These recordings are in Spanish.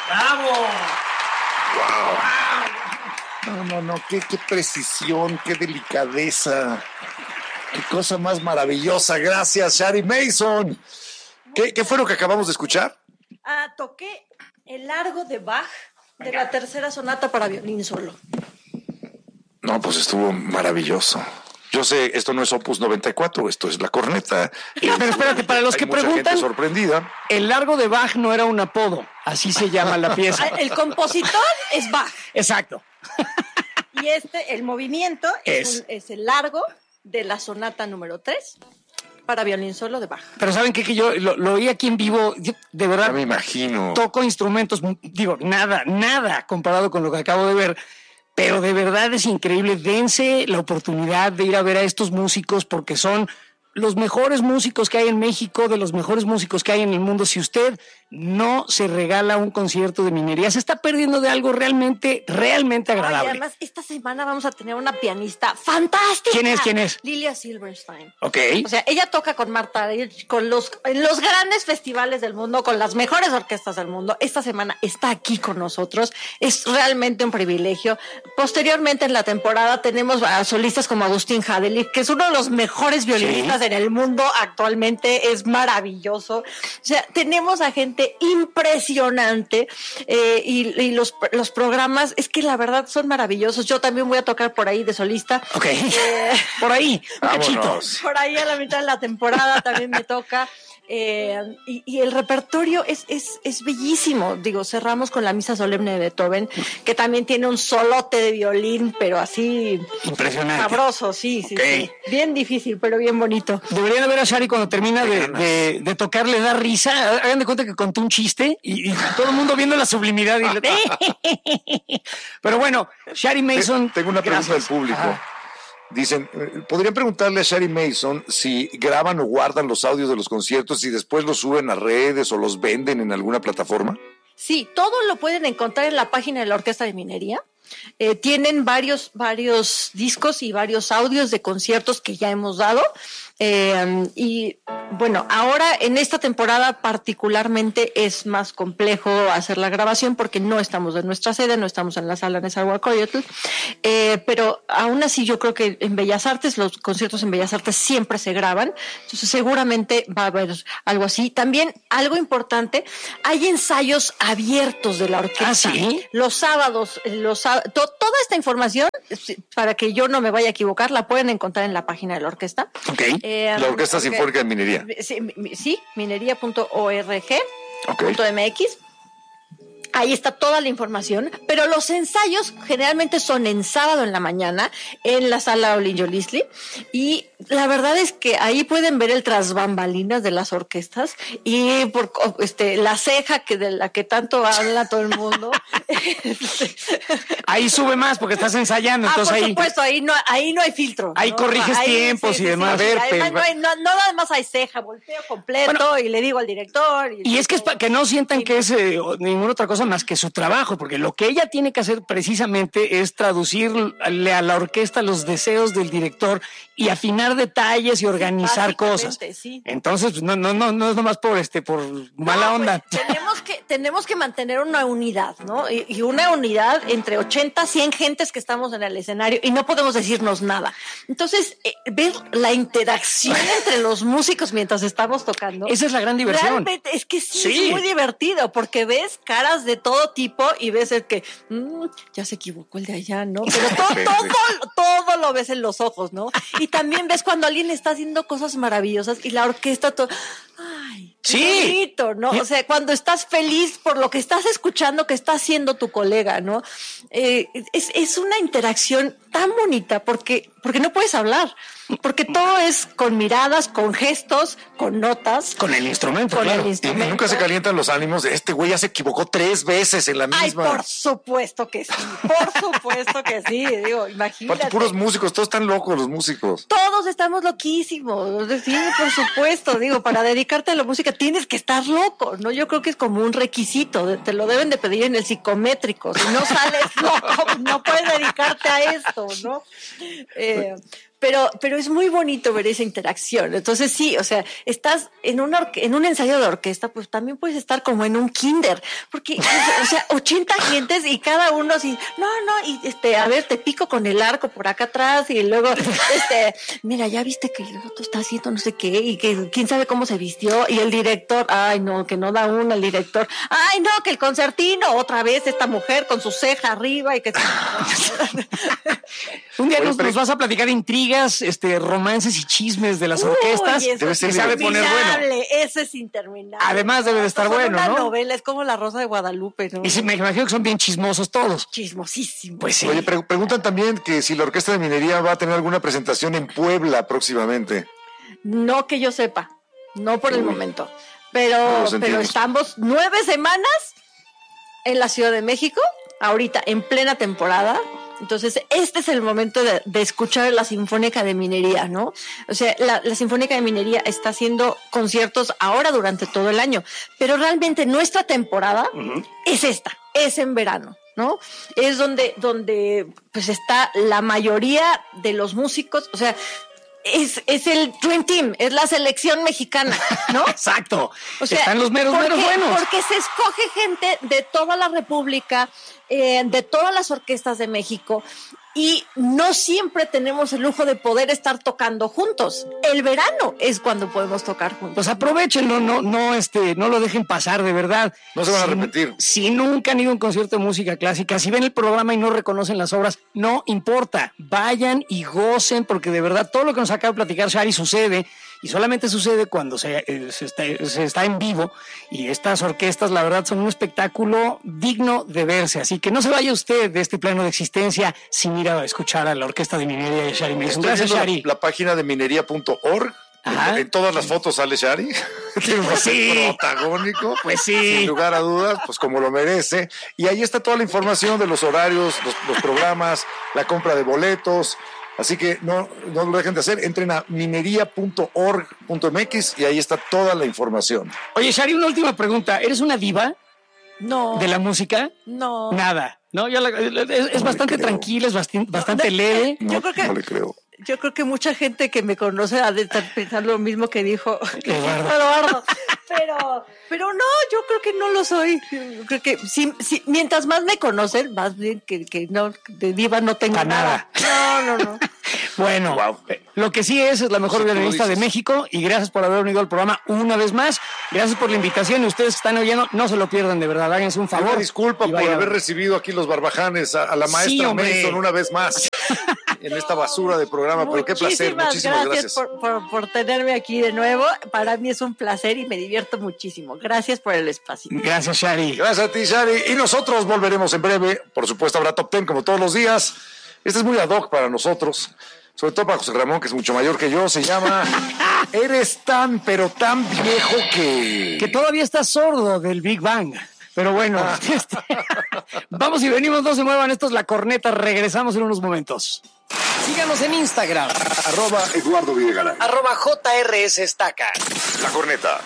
¡Bravo! ¡Wow! No, qué precisión, qué delicadeza. Qué cosa más maravillosa. Gracias, Shari Mason. ¿Qué fue lo que acabamos de escuchar? Toqué el largo de Bach de la tercera sonata para violín solo. No, pues estuvo maravilloso. Yo sé, esto no es Opus 94, esto es la corneta. Pero espérate, para los que preguntan, sorprendida. El largo de Bach no era un apodo, así se llama la pieza. El compositor es Bach. Exacto. Y el movimiento es el largo de la sonata número 3 para violín solo de Bach. Pero ¿saben qué? Que yo lo oí aquí en vivo, de verdad. Ya me imagino. Toco instrumentos, digo, nada comparado con lo que acabo de ver. Pero de verdad es increíble. Dense la oportunidad de ir a ver a estos músicos porque son los mejores músicos que hay en México, de los mejores músicos que hay en el mundo. Si usted no se regala un concierto de minería, se está perdiendo de algo realmente agradable. Y además, esta semana vamos a tener una pianista fantástica. ¿Quién es? Lilia Silverstein. Ok. O sea, ella toca con Marta en los grandes festivales del mundo, con las mejores orquestas del mundo. Esta semana está aquí con nosotros. Es realmente un privilegio. Posteriormente en la temporada tenemos a solistas como Agustín Hadelich, que es uno de los mejores violinistas en el mundo actualmente. Es maravilloso. O sea, tenemos a gente impresionante y los programas, es que la verdad son maravillosos. Yo también voy a tocar por ahí de solista. Ok. Por ahí, un cachito. Por ahí a la mitad de la temporada también me toca. Y el repertorio es bellísimo. Digo, cerramos con la Misa Solemne de Beethoven, que también tiene un solote de violín, pero así impresionante, sabroso, sí. Bien difícil, pero bien bonito. Deberían ver a Shari cuando termina de tocar, le da risa. Hagan de cuenta que contó un chiste y todo el mundo viendo la sublimidad pero bueno, Shari Mason. Tengo una pregunta del público. Ajá. Dicen, ¿podrían preguntarle a Shari Mason si graban o guardan los audios de los conciertos y después los suben a redes o los venden en alguna plataforma? Sí, todo lo pueden encontrar en la página de la Orquesta de Minería. Tienen varios discos y varios audios de conciertos que ya hemos dado. Y bueno, ahora en esta temporada particularmente es más complejo hacer la grabación porque no estamos en nuestra sede, no estamos en la sala Nezahualcóyotl, pero aún así yo creo que en Bellas Artes, los conciertos en Bellas Artes siempre se graban, entonces seguramente va a haber algo así. También algo importante, hay ensayos abiertos de la orquesta. ¿Ah, sí? Los sábados, toda esta información, para que yo no me vaya a equivocar, la pueden encontrar en la página de la orquesta. Okay. La Orquesta Sinfónica de Minería. Sí, minería.org.mx. Ahí está toda la información, pero los ensayos generalmente son en sábado en la mañana en la sala Olin Yolisli, y la verdad es que ahí pueden ver el tras bambalinas de las orquestas y por la ceja de la que tanto habla todo el mundo. Ahí sube más porque estás ensayando, entonces por supuesto, ahí no hay filtro. Ahí corriges tiempos y demás. A ver, además hay ceja, volteo completo y le digo al director. Y es que es para que no sientan que es ninguna otra cosa más que su trabajo, porque lo que ella tiene que hacer precisamente es traducirle a la orquesta los deseos del director y afinar detalles y organizar cosas. Sí. Entonces, no es nomás por mala onda. Tenemos que mantener una unidad, ¿no? Y una unidad entre 80, 100 gentes que estamos en el escenario y no podemos decirnos nada. Entonces, ver la interacción entre los músicos mientras estamos tocando. Esa es la gran diversión. Realmente, es que sí, es muy divertido porque ves caras de todo tipo y ves el que ya se equivocó el de allá, ¿no? Pero todo lo ves en los ojos, ¿no? Y también ves cuando alguien está haciendo cosas maravillosas y la orquesta ay, qué bonito, ¿no? O sea, cuando estás feliz por lo que estás escuchando que está haciendo tu colega, ¿no? Es una interacción tan bonita porque no puedes hablar, porque todo es con miradas, con gestos, con notas. Con el instrumento, claro. Y nunca se calientan los ánimos de este güey ya se equivocó 3 veces en la misma. Ay, por supuesto que sí, digo, imagínate. Puros músicos, todos están locos los músicos. Todos estamos loquísimos, sí, por supuesto, digo, para dedicarte a la música tienes que estar loco, ¿no? Yo creo que es como un requisito, te lo deben de pedir en el psicométrico, si no sales loco, no puedes dedicarte a esto, ¿no? pero es muy bonito ver esa interacción. Entonces sí, o sea, estás en un ensayo de orquesta, pues también puedes estar como en un kinder, porque, o sea, 80 gentes y cada uno así, y a ver, te pico con el arco por acá atrás y luego, mira, ya viste que el otro está haciendo no sé qué y que quién sabe cómo se vistió y el director, ay no, que no da una el director, ay no, que el concertino, otra vez esta mujer con su ceja arriba y que... Un día nos vas a platicar intrigas, romances y chismes de las orquestas. Debe ser sabe poner bueno. Eso es interminable. Además debe de estar bueno, una ¿no? novela, es como La Rosa de Guadalupe, ¿no? Y me imagino que son bien chismosos todos. Chismosísimos. Pues sí. Oye, preguntan también que si la Orquesta de Minería va a tener alguna presentación en Puebla próximamente. No que yo sepa, no por el momento. Pero estamos 9 semanas en la Ciudad de México, ahorita en plena temporada. Entonces, este es el momento de escuchar la Sinfónica de Minería, ¿no? O sea, la Sinfónica de Minería está haciendo conciertos ahora durante todo el año, pero realmente nuestra temporada es en verano, ¿no? Es donde pues está la mayoría de los músicos, o sea, es el Dream Team, es la selección mexicana, ¿no? Exacto. O sea, están los meros buenos. Porque se escoge gente de toda la República, de todas las orquestas de México, y no siempre tenemos el lujo de poder estar tocando juntos. El verano es cuando podemos tocar juntos. Pues aprovechenlo, no lo dejen pasar, de verdad. No se van a repetir. Si nunca han ido a un concierto de música clásica, si ven el programa y no reconocen las obras, no importa. Vayan y gocen, porque de verdad todo lo que nos acaba de platicar Shari sucede, y solamente sucede cuando se está en vivo, y estas orquestas, la verdad, son un espectáculo digno de verse. Así que no se vaya usted de este plano de existencia sin ir a escuchar a la Orquesta de Minería de Shari Mason. Gracias, Shari. La página de minería.org. En todas las fotos sale Shari. Tiene un papel protagónico. Pues sí. Sin lugar a dudas, pues como lo merece. Y ahí está toda la información de los horarios, los programas, la compra de boletos. Así que no lo dejen de hacer. Entren a minería.org.mx y ahí está toda la información. Oye, Shari, una última pregunta. ¿Eres una diva? No. ¿De la música? No. Nada. No, es bastante tranquila, es bastante leve. No le creo. Yo creo que mucha gente que me conoce ha de estar pensando lo mismo que dijo Eduardo. Pero no, yo creo que no lo soy. Yo creo que sí, mientras más me conocen, más bien que no, de diva no tengo nada. No. Bueno, lo que sí es la mejor violinista de México, y gracias por haber venido al programa una vez más. Gracias por la invitación, y ustedes que están oyendo, no se lo pierdan, de verdad, háganse un favor. Una disculpa por haber recibido aquí los barbajanes a la maestra Mason una vez más en esta basura de programa, pero qué placer, muchísimas gracias. Por tenerme aquí de nuevo. Para mí es un placer y me divierto muchísimo. Gracias por el espacio. Gracias, Shari. Gracias a ti, Shari. Y nosotros volveremos en breve. Por supuesto, habrá Top 10 como todos los días. Este es muy ad hoc para nosotros, sobre todo para José Ramón, que es mucho mayor que yo. Se llama Eres tan, pero tan viejo que todavía estás sordo del Big Bang. Pero bueno, vamos y venimos, no se muevan, esto es La Corneta, regresamos en unos momentos. Síganos en Instagram. @Eduardo Videgaray. @JRS Estaca. La Corneta.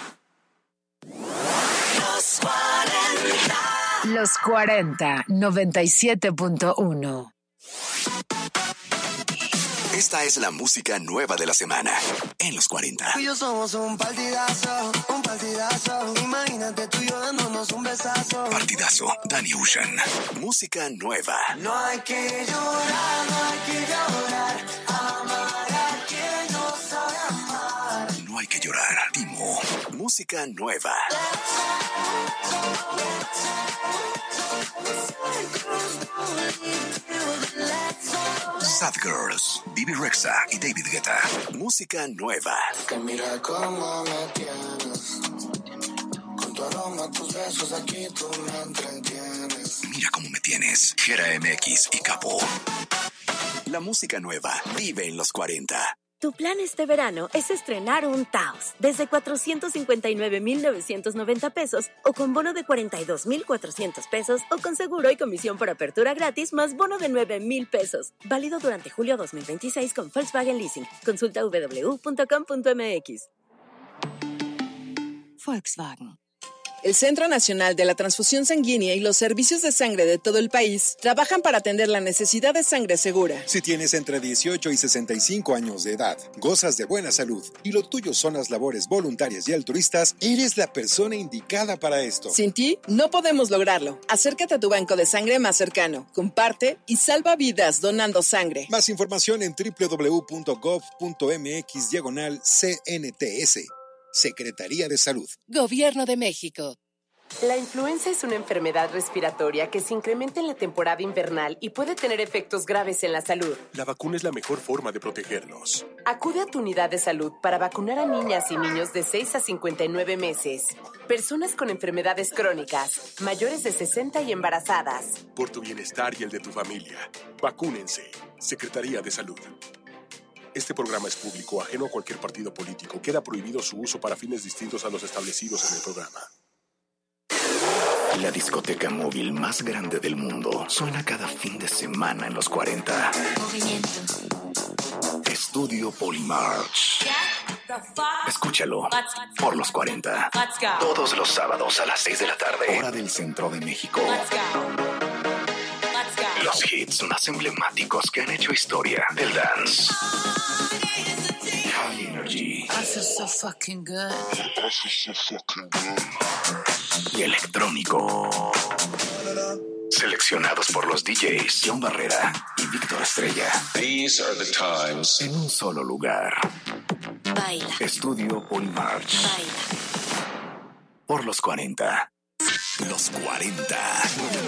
Los 40, 97.1. Esta es la música nueva de la semana en los 40. Tú y yo somos un partidazo, un partidazo. Imagínate tú y yo dándonos un besazo. Partidazo, Danny Ocean. Música nueva. No hay que llorar, no hay que llorar. Amar a quien no sabe amar. No hay que llorar. Timo. Música nueva. Sad Girls, Bibi Rexha y David Guetta. Música nueva. Que mira cómo me tienes. Con tu aroma, tus besos, aquí tú me entretienes. Mira cómo me tienes. Gera MX y Capo. La música nueva vive en los 40. Tu plan este verano es estrenar un Taos desde 459,990 pesos o con bono de 42,400 pesos o con seguro y comisión por apertura gratis más bono de 9,000 pesos. Válido durante julio 2026 con Volkswagen Leasing. Consulta www.com.mx. Volkswagen. El Centro Nacional de la Transfusión Sanguínea y los servicios de sangre de todo el país trabajan para atender la necesidad de sangre segura. Si tienes entre 18 y 65 años de edad, gozas de buena salud y lo tuyo son las labores voluntarias y altruistas, eres la persona indicada para esto. Sin ti, no podemos lograrlo. Acércate a tu banco de sangre más cercano, comparte y salva vidas donando sangre. Más información en www.gov.mx/CNTS. Secretaría de Salud. Gobierno de México. La influenza es una enfermedad respiratoria que se incrementa en la temporada invernal y puede tener efectos graves en la salud. La vacuna es la mejor forma de protegernos. Acude a tu unidad de salud para vacunar a niñas y niños de 6 a 59 meses, personas con enfermedades crónicas, mayores de 60 y embarazadas. Por tu bienestar y el de tu familia, vacúnense. Secretaría de Salud. Este programa es público, ajeno a cualquier partido político. Queda prohibido su uso para fines distintos a los establecidos en el programa. La discoteca móvil más grande del mundo suena cada fin de semana en los 40. Movimiento. Estudio Polymarch. Escúchalo por los 40. Todos los sábados a las 6 de la tarde. Hora del centro de México. Los hits más emblemáticos que han hecho historia del dance. High Energy. I feel so fucking good. Y electrónico. Seleccionados por los DJs John Barrera y Víctor Estrella. These are the times. En un solo lugar. Baila. Estudio Polymarch. Baila. Por los 40. Los 40.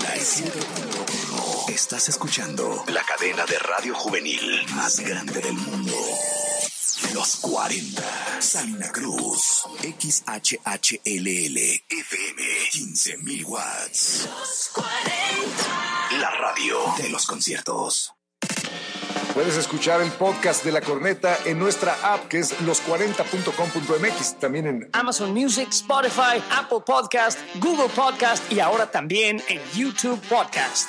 97.1. Estás escuchando la cadena de radio juvenil más grande del mundo. Los 40. Salina Cruz. XHHLL. FM. 15,000 watts. Los 40. La radio de los conciertos. Puedes escuchar el podcast de La Corneta en nuestra app, que es los40.com.mx. También en Amazon Music, Spotify, Apple Podcast, Google Podcast y ahora también en YouTube Podcast.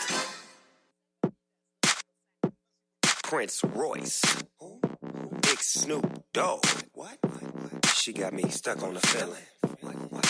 Prince Royce. Big Snoop Dogg. What? She got me stuck on the feeling.